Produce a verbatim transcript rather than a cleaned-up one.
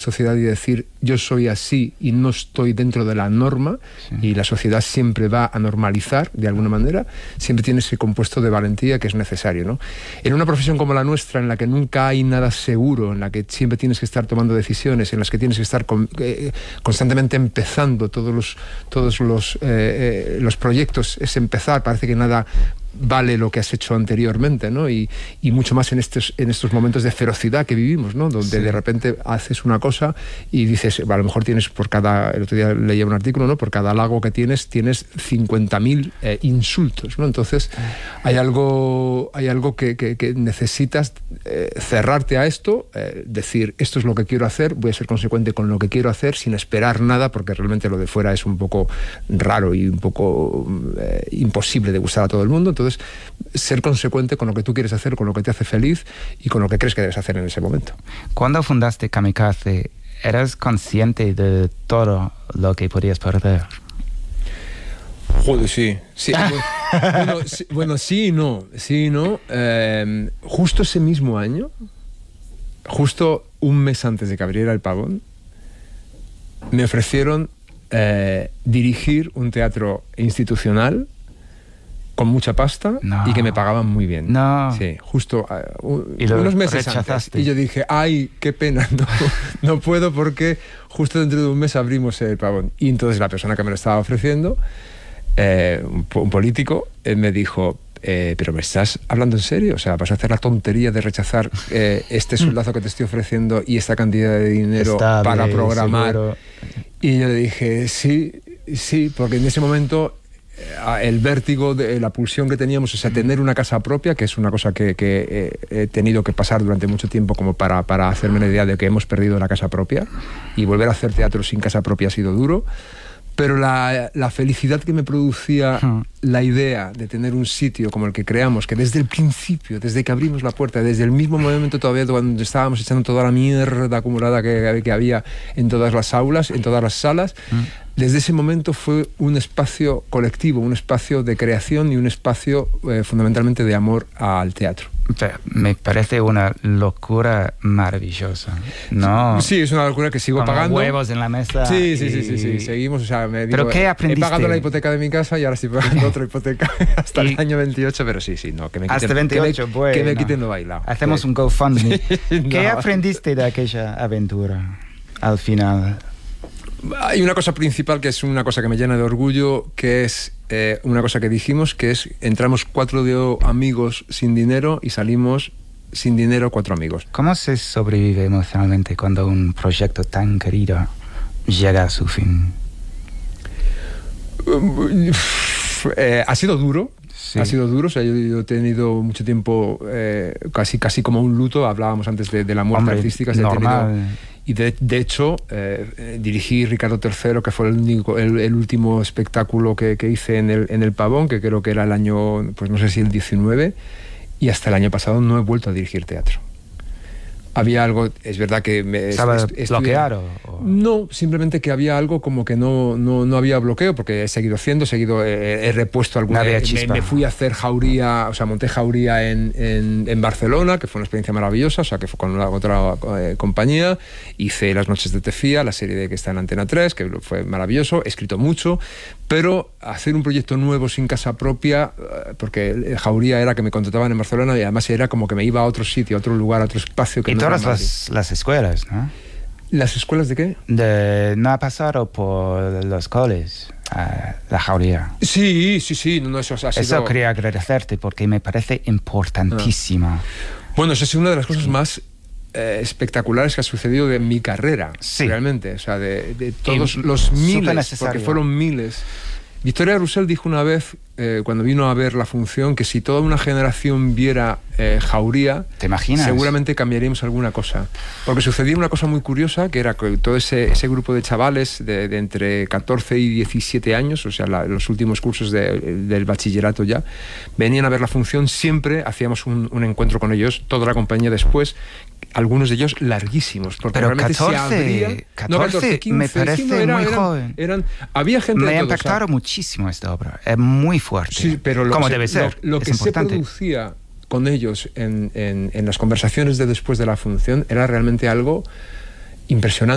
sociedad y decir yo soy así y no estoy dentro de la norma, sí. y la sociedad siempre va a normalizar de alguna manera, siempre tiene ese compuesto de valentía que es necesario, ¿no? En una profesión como la nuestra, en la que nunca hay nada seguro, en la que siempre tienes que estar tomando decisiones, en las que tienes que estar con, eh, constantemente empezando todos los, todos los, eh, eh, los proyectos, es empezar, parece que nada vale lo que has hecho anteriormente, ¿no? Y, y mucho más en estos, en estos momentos de ferocidad que vivimos, ¿no? Donde sí. de repente haces una cosa y dices, a lo mejor tienes por cada, el otro día leía un artículo, ¿no? Por cada halago que tienes, tienes cincuenta mil eh, insultos, ¿no? Entonces hay algo, hay algo que, que, que necesitas eh, cerrarte a esto, eh, decir, esto es lo que quiero hacer, voy a ser consecuente con lo que quiero hacer sin esperar nada, porque realmente lo de fuera es un poco raro y un poco eh, imposible de gustar a todo el mundo. Entonces, ser consecuente con lo que tú quieres hacer, con lo que te hace feliz y con lo que crees que debes hacer en ese momento. Cuando fundaste Kamikaze, ¿eras consciente de todo lo que podías perder? Joder, sí. sí. bueno, sí, bueno, sí y no. Sí y no. Eh, justo ese mismo año, justo un mes antes de que abriera el Pavón, me ofrecieron eh, dirigir un teatro institucional con mucha pasta no. y que me pagaban muy bien. No. Sí, justo uh, ¿Y lo unos meses rechazaste? Antes. Y yo dije, ay, qué pena, no, no puedo porque justo dentro de un mes abrimos el Pavón. Y entonces la persona que me lo estaba ofreciendo, eh, un, un político, eh, me dijo, eh, pero ¿me estás hablando en serio? O sea, ¿vas a hacer la tontería de rechazar eh, este sueldazo que te estoy ofreciendo y esta cantidad de dinero Estable, para programar? Seguro. Y yo le dije, sí, sí, porque en ese momento el vértigo, de la pulsión que teníamos, o sea, tener una casa propia, que es una cosa que, que he tenido que pasar durante mucho tiempo como para, para hacerme la idea de que hemos perdido la casa propia, y volver a hacer teatro sin casa propia ha sido duro, pero la, la felicidad que me producía la idea de tener un sitio como el que creamos, que desde el principio, desde que abrimos la puerta, desde el mismo momento todavía cuando estábamos echando toda la mierda acumulada que, que había en todas las aulas, en todas las salas, desde ese momento fue un espacio colectivo, un espacio de creación y un espacio eh, fundamentalmente de amor al teatro. Me parece una locura maravillosa, ¿no? Sí, es una locura que sigo Como pagando. Huevos en la mesa. Sí, sí, sí, sí, sí, seguimos. O sea, me digo, ¿Pero qué aprendiste? He pagado la hipoteca de mi casa y ahora estoy pagando otra hipoteca hasta el año veintiocho, pero sí, sí, no, que me quiten. Hasta veintiocho, que me, bueno. Que me quiten no bailado. Hacemos sí. un GoFundMe. no. ¿Qué aprendiste de aquella aventura al final? Hay una cosa principal que es una cosa que me llena de orgullo, que es eh, una cosa que dijimos, que es entramos cuatro de amigos sin dinero y salimos sin dinero cuatro amigos. ¿Cómo se sobrevive emocionalmente cuando un proyecto tan querido llega a su fin? Eh, ha sido duro. Sí. Ha sido duro, o sea, yo, yo he tenido mucho tiempo eh, casi, casi como un luto, hablábamos antes de, de la muerte Hombre, artística. Normal. Tenido, y de, de hecho, eh, dirigí Ricardo tercero, que fue el, único, el, el último espectáculo que, que hice en el, en el Pavón, que creo que era el año, pues no sé si el diecinueve, y hasta el año pasado no he vuelto a dirigir teatro. Había algo, es verdad que me... ¿Estaba bloqueado? O... No, simplemente que había algo como que no, no, no había bloqueo, porque he seguido haciendo, he seguido, eh, he repuesto alguna... Me, me fui a hacer Jauría, o sea, monté Jauría en, en, en Barcelona, que fue una experiencia maravillosa, o sea, que fue con una, otra eh, compañía. Hice Las noches de Tefía, la serie de que está en Antena tres, que fue maravilloso, he escrito mucho, pero hacer un proyecto nuevo sin casa propia, porque Jauría era que me contrataban en Barcelona y además era como que me iba a otro sitio, a otro lugar, a otro espacio que y no todas las, las escuelas, ¿no? ¿Las escuelas de qué? De, ¿No ha pasado por los coles uh, la Jauría? Sí, sí, sí. No, eso, ha sido... eso quería agradecerte porque me parece importantísima. Ah. Bueno, esa es una de las cosas más eh, espectaculares que ha sucedido de mi carrera, sí. realmente. O sea, de, de todos y los miles, porque fueron miles. Victoria Russell dijo una vez, eh, cuando vino a ver la función, que si toda una generación viera eh, Jauría, ¿te imaginas? Seguramente cambiaríamos alguna cosa. Porque sucedía una cosa muy curiosa, que era que todo ese, ese grupo de chavales de, de entre catorce y diecisiete años, o sea, la, los últimos cursos de, del bachillerato ya, venían a ver la función, siempre hacíamos un, un encuentro con ellos, toda la compañía después, algunos de ellos larguísimos, porque pero realmente catorce, se abría, catorce, no, catorce, quince, me parece sí, no, era, muy eran, joven. Eran, había gente me de ha todo, impactado o sea, muchísimo esta obra, es muy fuerte, sí, pero lo como que debe se, ser. Lo, lo que importante. se producía con ellos en, en, en las conversaciones de después de la función era realmente algo impresionante.